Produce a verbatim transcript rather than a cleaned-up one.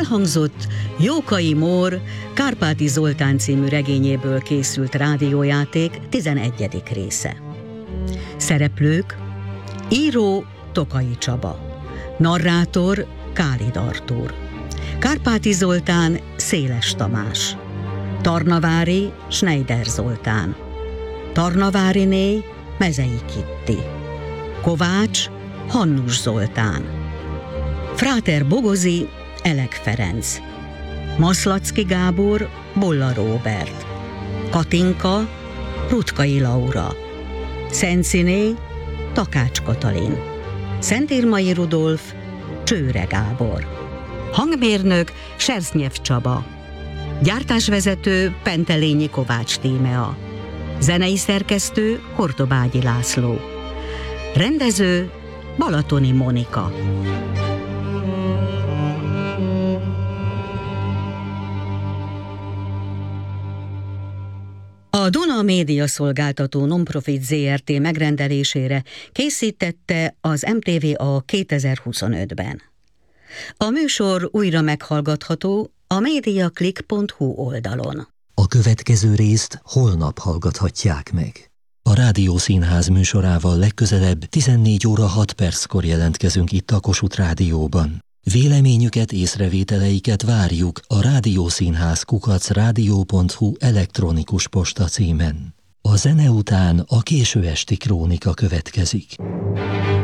elhangzott Jókai Mór Kárpáti Zoltán című regényéből készült rádiójáték tizenegyedik része. Szereplők: író Tokai Csaba, narrátor Kálid Artúr, Kárpáti Zoltán Széles Tamás, Tarnavári Schneider Zoltán, Tarnaváriné Mezei Kitti, Kovács Hannus Zoltán, Fráter Bogozi Elek Ferenc, Maszlacki Gábor Bolla Róbert, Katinka Rutkai Laura, Szenciné Takács Katalin, Szentírmai Rudolf Csőre Gábor, hangmérnök Sersznyef Csaba, gyártásvezető Pentelényi Kovács Tímea, zenei szerkesztő Hortobágyi László, rendező Balatoni Monika. A Duna Média Szolgáltató Nonprofit zé er té megrendelésére készítette az em té vé a kétezer-huszonötben. A műsor újra meghallgatható a mediaclick pont hu oldalon. A következő részt holnap hallgathatják meg. A Rádiószínház műsorával legközelebb tizennégy óra hat perckor jelentkezünk itt a Kossuth Rádióban. Véleményüket, észrevételeiket várjuk a rádiószínház kukac rádió pont hu elektronikus posta címen. A zene után a késő esti krónika következik.